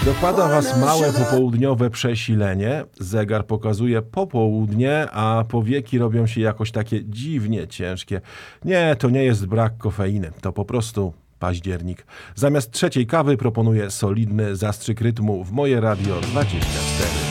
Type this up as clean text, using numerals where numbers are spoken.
Dopada was małe popołudniowe przesilenie. Zegar pokazuje popołudnie, a powieki robią się jakoś takie dziwnie ciężkie. Nie, to nie jest brak kofeiny, to po prostu październik. Zamiast trzeciej kawy proponuję solidny zastrzyk rytmu w Moje Radio 24.